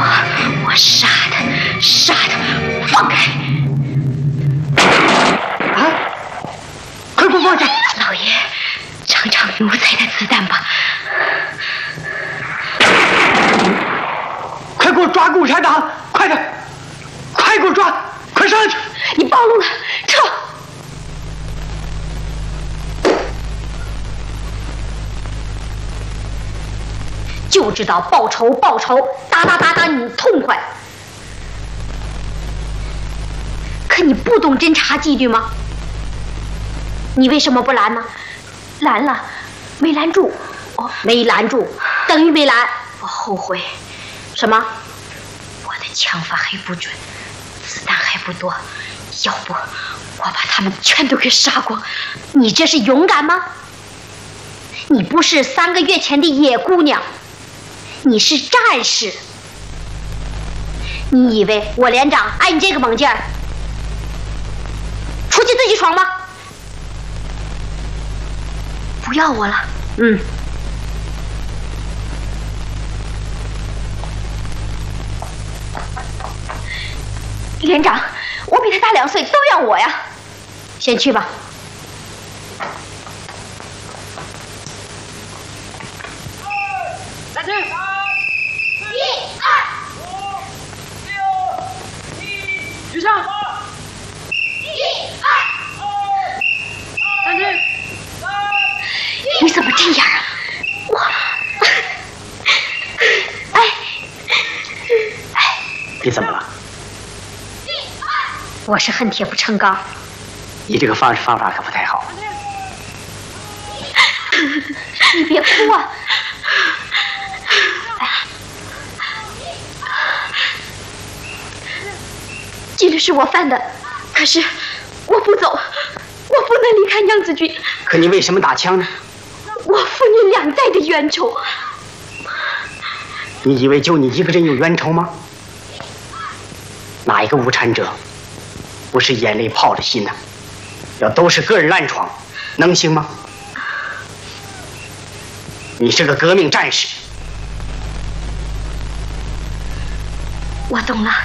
我杀他，放开！ 啊！快给我放下！ 老爷，尝尝奴才的子弹吧。 快给我抓共产党！快点！快给我抓！快上去！ 你暴露了，撤！就知道报仇，打你痛快。可你不懂侦察纪律吗？你为什么不拦呢？拦了，没拦住。哦，没拦住，等于没拦。我后悔。什么？我的枪法还不准，子弹还不多，要不我把他们全都给杀光。你这是勇敢吗？你不是3个月前的野姑娘，你是战士。你以为我连长爱你这个猛劲儿？出去自己闯吧。不要我了。连长，我比他大2岁，都要我呀。先去吧。 站住！1、2、5、6、7、举上！1、2、站住！ 你怎么这样啊？ 你怎么了？ 我是恨铁不成钢。 你这个方法可不太好。 你别哭啊！纪律是我犯的，可是我不走，我不能离开娘子军。 可你为什么打枪呢？ 我父女2代的冤仇。 你以为就你一个人有冤仇吗？哪一个无产者不是眼泪泡着心呢？要都是个人乱闯，能行吗？你是个革命战士。 我懂了。